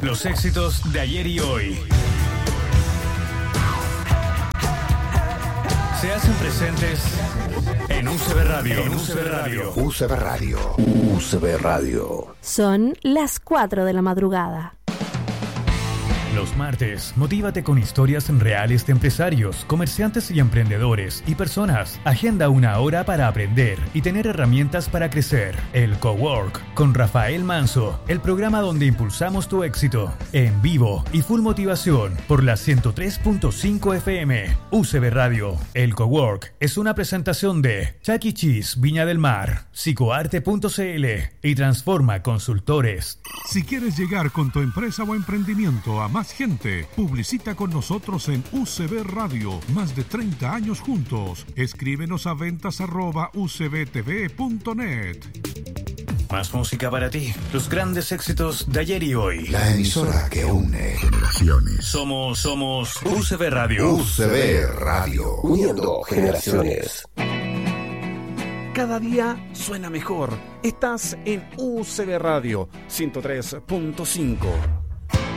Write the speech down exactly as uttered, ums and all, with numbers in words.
Los éxitos de ayer y hoy se hacen presentes en U C B Radio. En U C B Radio. U C B Radio. U C B Radio. Son las cuatro de la madrugada. Los martes, motívate con historias reales de empresarios, comerciantes y emprendedores y personas. Agenda una hora para aprender y tener herramientas para crecer. El Cowork con Rafael Manso, el programa donde impulsamos tu éxito. En vivo y full motivación por la ciento tres punto cinco F M. U C B Radio. El Cowork es una presentación de Chuck E. Cheese Viña del Mar, psicoarte punto c l y Transforma Consultores. Si quieres llegar con tu empresa o emprendimiento a más gente, publicita con nosotros en U C B Radio. Más de treinta años juntos. Escríbenos a ventas arroba u c b t v punto net. Más música para ti. Los grandes éxitos de ayer y hoy. La emisora que une generaciones. Somos, somos U C B Radio. U C B Radio. Uniendo generaciones. Cada día suena mejor. Estás en U C B Radio ciento tres punto cinco.